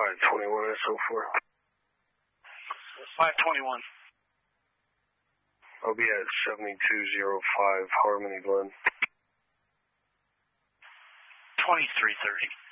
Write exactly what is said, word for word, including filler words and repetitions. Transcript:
five twenty-one S O four. five twenty-one. I'll be at seventy-two oh five Harmony Glen. twenty-three thirty.